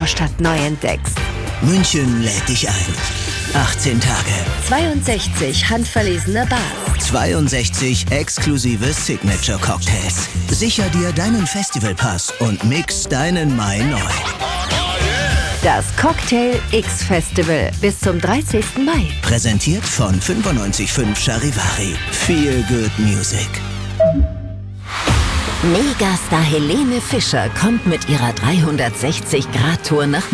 Vorstadt neu entdeckst. München lädt dich ein. 18 Tage. 62 handverlesene Bars. 62 exklusive Signature-Cocktails. Sicher dir deinen Festivalpass und mix deinen Mai neu. Das Cocktail X Festival bis zum 30. Mai. Präsentiert von 95.5 Charivari. Feel Good Music. Megastar Helene Fischer kommt mit ihrer 360-Grad-Tour nach